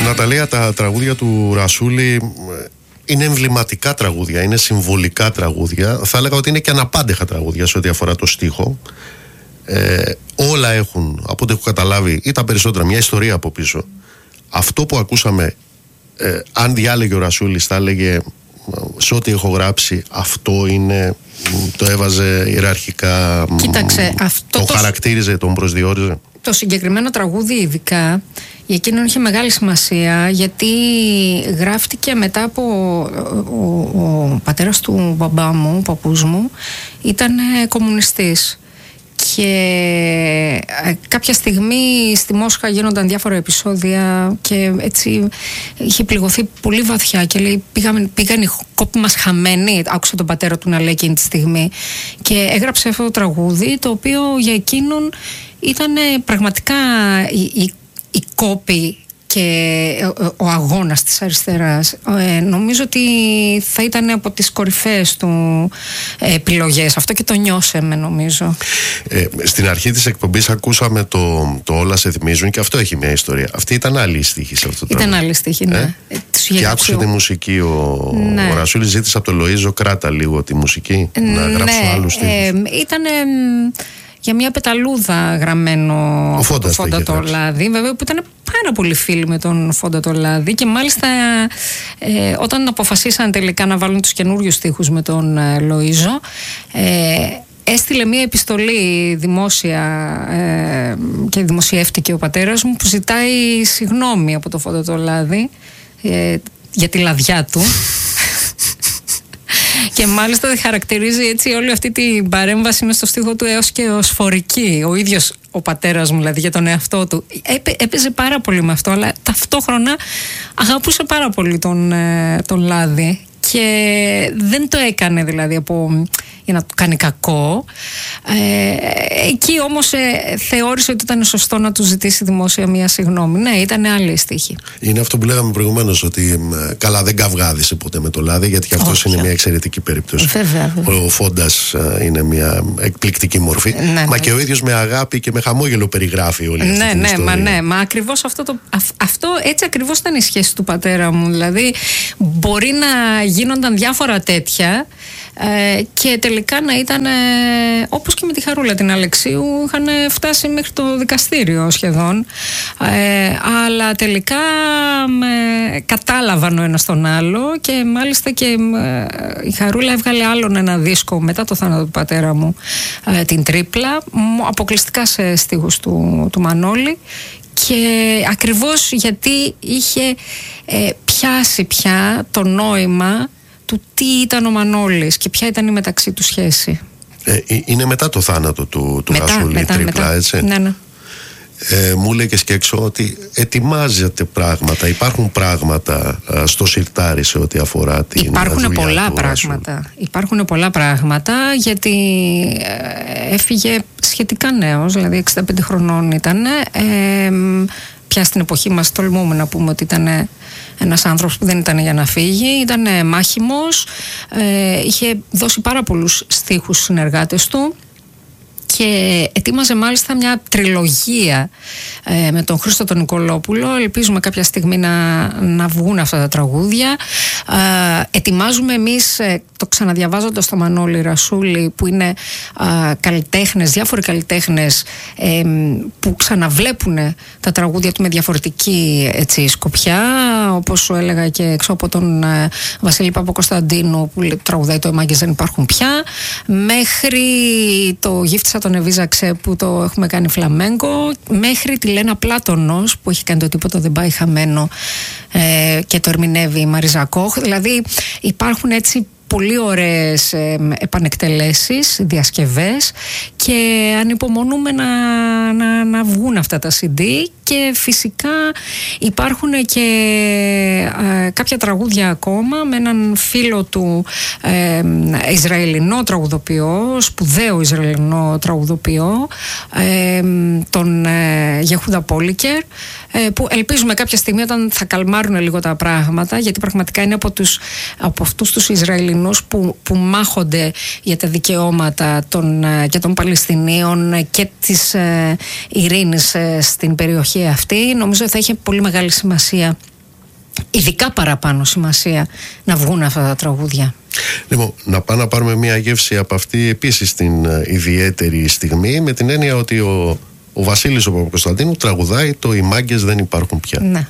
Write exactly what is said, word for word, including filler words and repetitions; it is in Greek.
Ναταλία, τα τραγούδια του Ρασούλη είναι εμβληματικά τραγούδια, είναι συμβολικά τραγούδια. Θα έλεγα ότι είναι και αναπάντεχα τραγούδια σε ό,τι αφορά το στίχο. Ε, όλα έχουν, από ό,τι έχω καταλάβει, ή τα περισσότερα, μια ιστορία από πίσω. Αυτό που ακούσαμε, ε, αν διάλεγε ο Ρασούλης, θα έλεγε σε ό,τι έχω γράψει, αυτό είναι, το έβαζε ιεραρχικά. Κοίταξε, αυτό το, το χαρακτήριζε, τον προσδιορίζε. Το συγκεκριμένο τραγούδι ειδικά για εκείνον είχε μεγάλη σημασία, γιατί γράφτηκε μετά από ο, ο, ο πατέρας του μπαμπά μου, ο παππούς μου, ήταν κομμουνιστής. Και κάποια στιγμή στη Μόσχα γίνονταν διάφορα επεισόδια και έτσι είχε πληγωθεί πολύ βαθιά και λέει πήγαν, πήγαν οι κόποι μας χαμένοι. Άκουσα τον πατέρα του να λέει εκείνη τη στιγμή και έγραψε αυτό το τραγούδι, το οποίο για εκείνον ήταν πραγματικά η, η, η κόπη και ο αγώνας της αριστεράς. Ε, νομίζω ότι θα ήταν από τις κορυφαίες του επιλογές. Αυτό και το νιώσαμε, νομίζω. Ε, στην αρχή της εκπομπής ακούσαμε το, το «Όλα σε θυμίζουν» και αυτό έχει μια ιστορία. Αυτή ήταν άλλη στίχη σε αυτό το ήταν τραγούδι. Άλλη στίχη, ναι. Ε? Και άκουσε τη μουσική. Ο, ναι. ο Ρασούλης ζήτησε από τον Λοΐζο, κράτα λίγο τη μουσική, ναι, να γράψω άλλους στίχους. Ε, ήταν για μια πεταλούδα γραμμένο ο Φόντας το Φόντα το Λάδι, βέβαια, που ήταν πάρα πολύ φίλοι με τον Φόντα το Λάδι και μάλιστα ε, όταν αποφασίσαν τελικά να βάλουν τους καινούριους στίχους με τον ε, Λοΐζο, ε, έστειλε μια επιστολή δημόσια ε, και δημοσιεύτηκε ο πατέρας μου, που ζητάει συγγνώμη από το Φόντα το Λάδι ε, για τη λαδιά του. Και μάλιστα χαρακτηρίζει έτσι όλη αυτή την παρέμβαση μες στο στίχο του έως και ως φορική. Ο ίδιος ο πατέρας μου, δηλαδή, για τον εαυτό του. Έπαι, έπαιζε πάρα πολύ με αυτό, αλλά ταυτόχρονα αγαπούσε πάρα πολύ τον, τον Λάδι. Και δεν το έκανε δηλαδή από, για να του κάνει κακό. Ε, εκεί όμως ε, θεώρησε ότι ήταν σωστό να του ζητήσει δημόσια μια συγγνώμη. Ναι, ήταν άλλη στίχη. Είναι αυτό που λέγαμε προηγουμένως, ότι καλά δεν καυγάδισε ποτέ με το Λάδι, γιατί και αυτός είναι μια εξαιρετική περίπτωση. Βέβαια, βέβαια. Ο Φόντας είναι μια εκπληκτική μορφή. Ναι, ναι. Μα και ο ίδιος με αγάπη και με χαμόγελο περιγράφει όλη αυτή ναι, την ναι, ιστορία. Μα ναι, μα ακριβώς αυτό, το, αυτό έτσι ακριβώς ήταν η σχέση του πατέρα μου. Δηλαδή μπορεί να γίνονταν διάφορα τέτοια ε, και τελικά να ήταν ε, όπως και με τη Χαρούλα την Αλεξίου, είχαν φτάσει μέχρι το δικαστήριο σχεδόν, ε, αλλά τελικά ε, κατάλαβαν ο ένας τον άλλο και μάλιστα και ε, η Χαρούλα έβγαλε άλλον ένα δίσκο μετά το θάνατο του πατέρα μου, ε, την Τρίπλα, αποκλειστικά σε στίχους του, του Μανώλη. Και ακριβώς γιατί είχε ε, πιάσει πια το νόημα του τι ήταν ο Μανώλης και ποια ήταν η μεταξύ του σχέση. Ε, είναι μετά το θάνατο του, του μετά, Ρασούλη, μετά, Τρίπλα, μετά. έτσι. Ναι, ναι. Ε, μου λέγες και έξω ότι ετοιμάζεται πράγματα, υπάρχουν πράγματα α, στο σιρτάρι σε ό,τι αφορά την Υπάρχουν δουλειά πολλά του πράγματα. Ρασούλη. Υπάρχουν πολλά πράγματα, γιατί ε, έφυγε σχετικά νέος, δηλαδή εξήντα πέντε χρονών ήταν. Ε, πια στην εποχή μας τολμούμε να πούμε ότι ήταν ένας άνθρωπος που δεν ήταν για να φύγει, ήταν μάχημος, ε, είχε δώσει πάρα πολλούς στίχους στους συνεργάτες του και ετοίμαζε μάλιστα μια τριλογία ε, με τον Χρήστο τον Νικολόπουλο. Ελπίζουμε κάποια στιγμή να, να βγουν αυτά τα τραγούδια. Ε, ετοιμάζουμε εμείς, ε, το ξαναδιαβάζοντας το Μανώλη Ρασούλη, που είναι ε, καλλιτέχνες, διάφοροι καλλιτέχνες ε, που ξαναβλέπουν τα τραγούδια του με διαφορετική έτσι, σκοπιά, όπως σου έλεγα και έξω από τον ε, Βασίλη Παπακοσταντίνου που τραγουδάει το «Εμάγκες δεν υπάρχουν πια», μέχρι το «Γύφτησα τον Εβίζαξε» που το έχουμε κάνει φλαμέγκο, μέχρι τη Λένα Πλάτωνος που έχει κάνει το «Τίποτα δεν πάει χαμένο» ε, και το ερμηνεύει η Μαρίζα Κόχ. Δηλαδή υπάρχουν έτσι πολύ ωραίες ε, επανεκτελέσεις, διασκευές, και ανυπομονούμε να, να, να βγουν αυτά τα σι ντι. Και φυσικά υπάρχουν και ε, κάποια τραγούδια ακόμα με έναν φίλο του, ε, Ισραηλινό τραγουδοποιό, σπουδαίο Ισραηλινό τραγουδοποιό, ε, τον ε, Γεχούδα Πόλικερ, ε, που ελπίζουμε κάποια στιγμή, όταν θα καλμάρουν λίγο τα πράγματα, γιατί πραγματικά είναι από, τους, από αυτούς τους Ισραηλινούς που, που μάχονται για τα δικαιώματα των, και των Παλαιστινίων και της ε, ειρήνης ε, στην περιοχή αυτή. Νομίζω ότι θα είχε πολύ μεγάλη σημασία ειδικά παραπάνω σημασία να βγουν αυτά τα τραγούδια. Λοιπόν, να πάμε να πάρουμε μια γεύση από αυτή επίσης την ιδιαίτερη στιγμή, με την έννοια ότι ο, ο Βασίλης ο Παπακοσταντίνου τραγουδάει το «Οι μάγκες δεν υπάρχουν πια». Ναι.